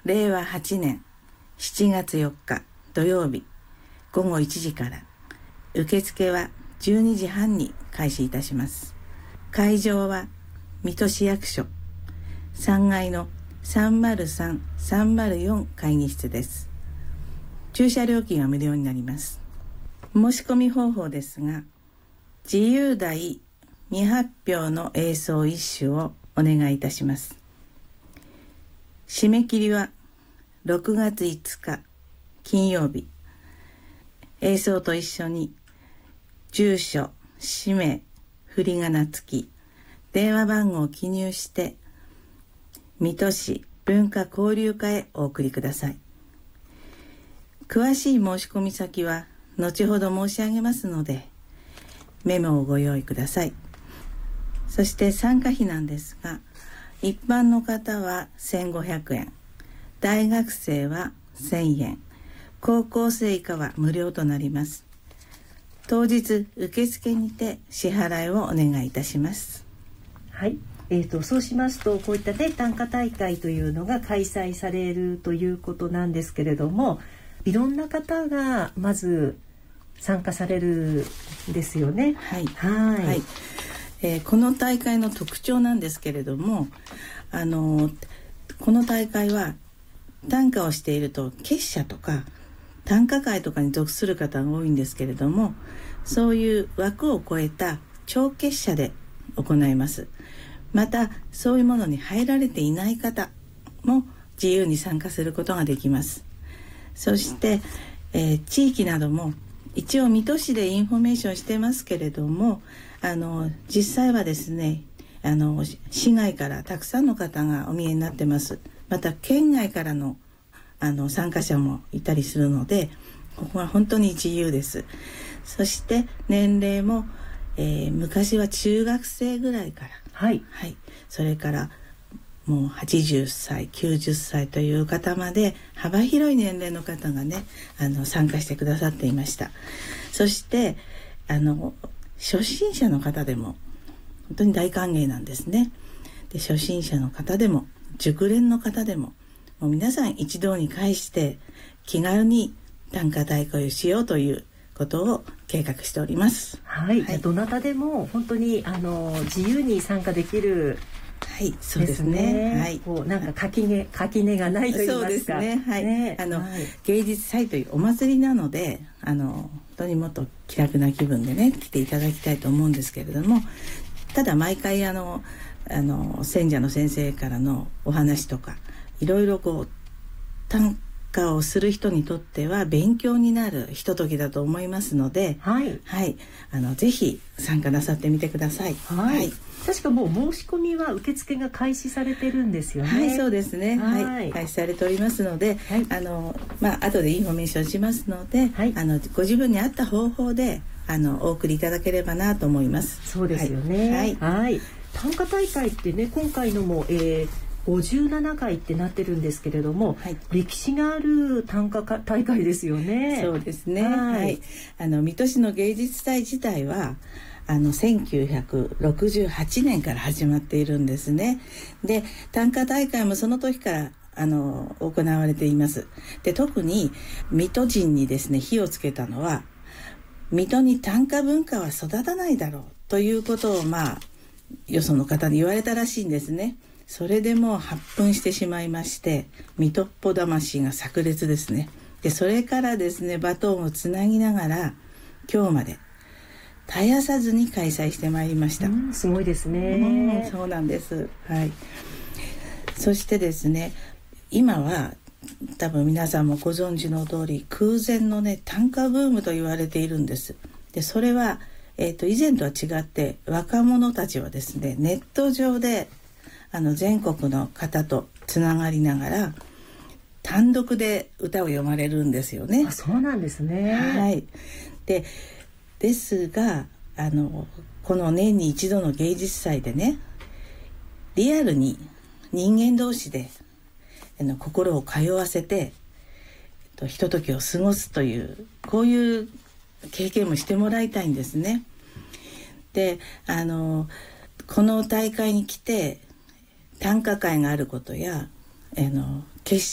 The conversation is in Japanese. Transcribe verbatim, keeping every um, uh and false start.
れいわはちねんしちがつよっか土曜日ごごいちじから、受付はじゅうにじはんに開始いたします。会場は水戸市役所さんがいのさんまるさん、さんまるよん会議室です。駐車料金は無料になります。申し込み方法ですが、自由題未発表の演奏一首をお願いいたします。締め切りはろくがついつか金曜日。演奏と一緒に住所、氏名、振り仮名付き、電話番号を記入して水戸市文化交流課へお送りください。詳しい申し込み先は後ほど申し上げますので、メモをご用意ください。そして参加費なんですが、一般の方はせんごひゃくえん、大学生はせんえん、高校生以下は無料となります。当日受付にて支払いをお願いいたします。 はい、えーと、そうしますと、こういったね短歌大会というのが開催されるということなんですけれども、いろんな方がまず参加されるんですよね。 はいはい、 はい、えー、この大会の特徴なんですけれども、あのこの大会は短歌をしていると結社とか短歌会とかに属する方が多いんですけれども、そういう枠を超えた超結社で行います。またそういうものに入られていない方も自由に参加することができます。そして、えー、地域なども一応水戸市でインフォメーションしてますけれども、あの実際はですね、あの市外からたくさんの方がお見えになってます。また県外からのあの参加者もいたりするので、ここは本当に自由です。そして年齢も、えー、昔は中学生ぐらいから、 はいはい、それからもうはちじゅっさい、きゅうじゅっさいという方まで幅広い年齢の方がね、あの参加してくださっていました。そしてあの初心者の方でも本当に大歓迎なんですね。で、初心者の方でも熟練の方でも、もう皆さん一堂に会して気軽に短歌大会をしようということを計画しております。 はい、 はい、 じゃあどなたでも本当にあの自由に参加できる。 はい、そうですね。はい、 こうなんか垣根垣根がないと言いますか。 そうですね。はい。ね、あの、 はい、 芸術祭というお祭りなので、あの本当にもっと気楽な気分でね来ていただきたいと思うんですけれども、ただ毎回あのあの選者の先生からのお話とか、いろいろこう短歌をする人にとっては勉強になるひとときだと思いますので、 はい、 はい、あのぜひ参加なさってみてください。 はい。はい、確かもう申し込みは受付が開始されてるんですよね。 はい、そうですね。はい、はい、開始されておりますので、 はい、 あのまあ後でインフォメーションしますので、はい、あのご自分に合った方法であのお送りいただければなと思います。 そうですよね。はい。はい、短歌大会ってね、今回のも、えー、ごじゅうななかいってなってるんですけれども、はい、歴史がある短歌大会ですよね。 そうですね。 はい、 はい、あの水戸市の芸術祭自体はあのせんきゅうひゃくろくじゅうはちねんから始まっているんですね。で、短歌大会もその時からあの行われています。で、特に水戸人にですね火をつけたのは、水戸に短歌文化は育たないだろうということをまあよその方に言われたらしいんですね。それでもう発奮してしまいまして、水戸っ子魂が炸裂ですね。で、それからですねバトンをつなぎながら今日まで絶やさずに開催してまいりました。 うん、すごいですね。 うん、そうなんです。はい。そしてですね、今は多分皆さんもご存知の通り、空前のね短歌ブームと言われているんです。で、それは、えーと、以前とは違って若者たちはですねネット上であの全国の方とつながりながら単独で歌を読まれるんですよね。 あ、そうなんですね。 はい。でですがあのこの年に一度の芸術祭でね、リアルに人間同士であの心を通わせてひとときを過ごすという、こういう経験もしてもらいたいんですね。で、あのこの大会に来て短歌会があることや、あの結